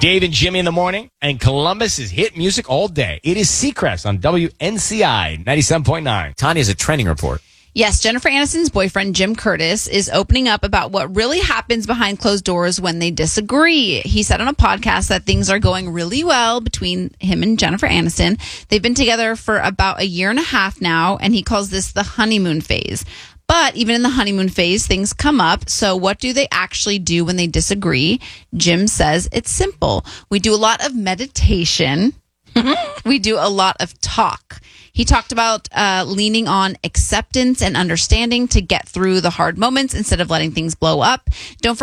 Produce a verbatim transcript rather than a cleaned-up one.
Dave and Jimmy in the morning, and Columbus is hit music all day. It is Seacrest on W N C I ninety-seven point nine. Tanya's a training report. Yes, Jennifer Aniston's boyfriend, Jim Curtis, is opening up about what really happens behind closed doors when they disagree. He said on a podcast that things are going really well between him and Jennifer Aniston. They've been together for about a year and a half now, and he calls this the honeymoon phase. But even in the honeymoon phase, things come up. So what do they actually do when they disagree? Jim says it's simple. We do a lot of meditation. We do a lot of talk. He talked about uh, leaning on acceptance and understanding to get through the hard moments instead of letting things blow up. Don't forget